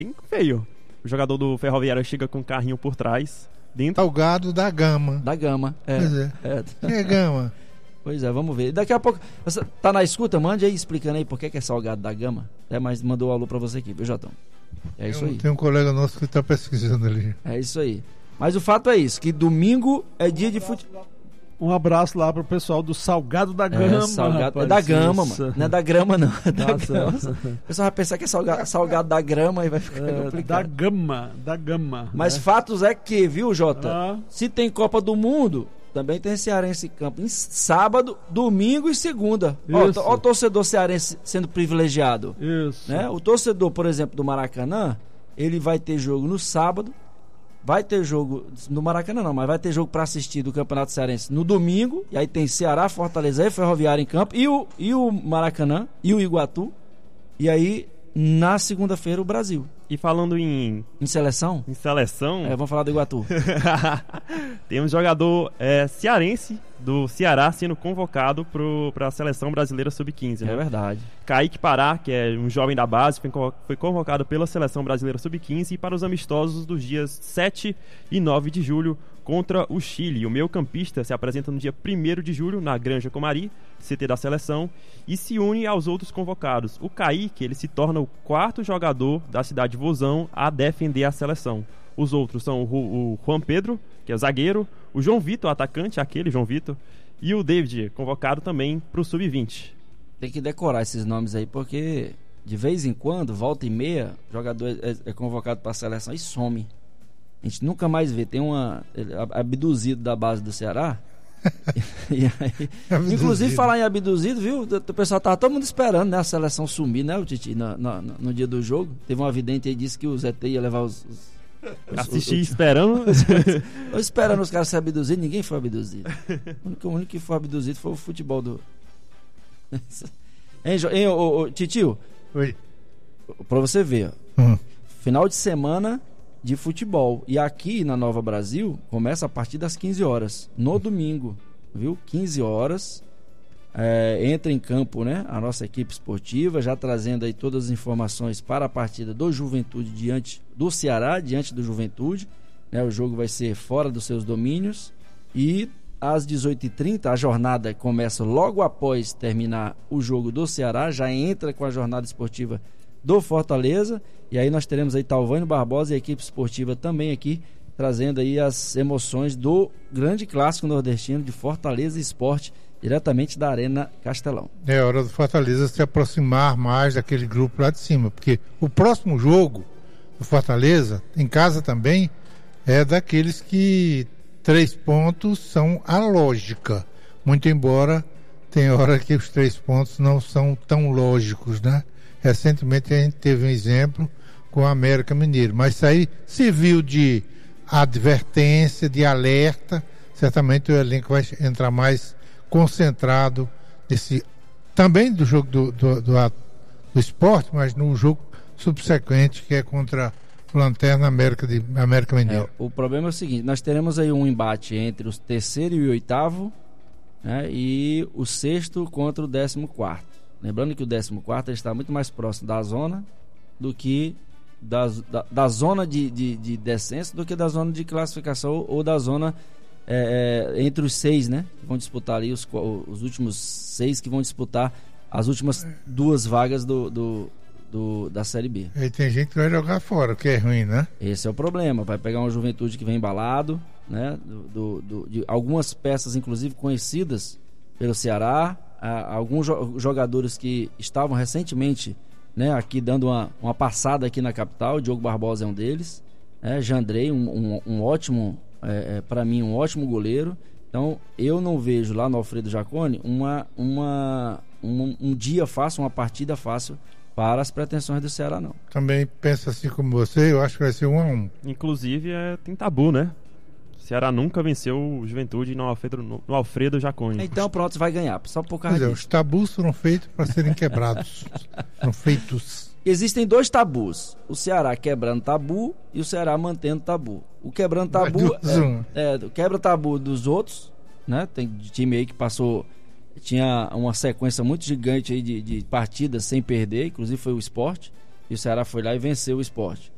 bem feio. O jogador do Ferroviário chega com um carrinho por trás, dentro. Salgado da Gama. Da Gama, Pois é. Que é Gama? Pois é, vamos ver. Daqui a pouco, você tá na escuta? Mande aí, explicando aí por que é salgado da Gama. Mas mandou um alô pra você aqui, viu, Jotão? É isso aí. Tem um colega nosso que tá pesquisando ali. É isso aí. Mas o fato é isso, que domingo é dia de futebol. Um abraço lá pro pessoal do Salgado da Gama. É da Gama, mano. Não é da grama, não. É da Gama. O pessoal vai pensar que é salgado da grama e vai ficar complicado. Da Gama. Mas fatos é que, viu, Jota? Se tem Copa do Mundo, também tem Cearense em campo. Em sábado, domingo e segunda. Ó o torcedor cearense sendo privilegiado. Isso. Né? O torcedor, por exemplo, do Maracanã, ele vai ter jogo no sábado. Vai ter jogo no Maracanã não, mas vai ter jogo para assistir do Campeonato Cearense no domingo, e aí tem Ceará, Fortaleza e Ferroviário em campo, e o Maracanã, e o Iguatu, e aí na segunda-feira o Brasil. E falando em seleção? Em seleção? Vamos falar do Iguatu. Tem um jogador cearense do Ceará sendo convocado para a seleção brasileira sub-15. Né? É verdade. Kaique Pará, que é um jovem da base, foi convocado pela seleção brasileira sub-15 para os amistosos dos dias 7 e 9 de julho contra o Chile. O meio-campista se apresenta no dia 1º de julho na Granja Comari, CT da seleção, e se une aos outros convocados. O Kaique, ele se torna o 4º jogador da cidade de Vozão a defender a seleção. Os outros são o Juan Pedro, que é zagueiro, o João Vitor, atacante, aquele João Vitor, e o David, convocado também para o Sub-20. Tem que decorar esses nomes aí, porque de vez em quando, volta e meia, o jogador é convocado para a seleção e some. A gente nunca mais vê. Tem abduzido da base do Ceará. E aí, inclusive, falar em abduzido, viu? O pessoal tava todo mundo esperando, né? A seleção sumir, né, o Titi? No dia do jogo. Teve uma vidente aí que disse que o ZT ia levar assistir esperando. Esperando os caras serem abduzidos. Ninguém foi abduzido. O único que foi abduzido foi o futebol do. Titio? Oi. Pra você ver, final de semana de futebol. E aqui na Nova Brasil começa a partir das 15 horas. No domingo, viu? 15 horas. Entra em campo, né? A nossa equipe esportiva, já trazendo aí todas as informações para a partida do Juventude do Ceará, diante do Juventude. Né? O jogo vai ser fora dos seus domínios. E às 18h30, a jornada começa logo após terminar o jogo do Ceará. Já entra com a jornada esportiva do Fortaleza. E aí nós teremos aí Talvânio Barbosa e a equipe esportiva também aqui, trazendo aí as emoções do grande clássico nordestino de Fortaleza e Sport, diretamente da Arena Castelão. É hora do Fortaleza se aproximar mais daquele grupo lá de cima, porque o próximo jogo do Fortaleza, em casa também, é daqueles que 3 pontos são a lógica, muito embora tem hora que os 3 pontos não são tão lógicos, né? Recentemente a gente teve um exemplo com o América Mineiro, mas isso aí serviu de advertência, de alerta. Certamente o elenco vai entrar mais concentrado também do jogo do Sport, mas no jogo subsequente, que é contra o Lanterna América Mineiro. O problema é o seguinte: nós teremos aí um embate entre o 3º e o 8º, né, e o 6º contra o 14º. Lembrando que o 14º está muito mais próximo da zona do que da zona de descenso do que da zona de classificação ou da zona entre os 6, né? Que vão disputar ali os últimos 6 que vão disputar as últimas 2 vagas da Série B. E tem gente que vai jogar fora, que é ruim, né? Esse é o problema. Vai pegar uma Juventude que vem embalado, né? De algumas peças, inclusive conhecidas pelo Ceará. Alguns jogadores que estavam recentemente, né, aqui dando uma passada aqui na capital. O Diogo Barbosa é um deles, Jandrei, um ótimo, para mim, um ótimo goleiro. Então eu não vejo lá no Alfredo Jaconi um dia fácil, uma partida fácil para as pretensões do Ceará, não. Também penso assim como você, eu acho que vai ser 1-1. Inclusive tem tabu, né? O Ceará nunca venceu o Juventude no Alfredo Jaconi. Então pronto, vai ganhar, só por causa disso. Os tabus foram feitos para serem quebrados. Foram feitos. Existem 2 tabus: o Ceará quebrando tabu e o Ceará mantendo tabu. O quebrando tabu quebra tabu dos outros, né? Tem time aí que tinha uma sequência muito gigante aí de partidas sem perder, inclusive foi o Sport, e o Ceará foi lá e venceu o Sport.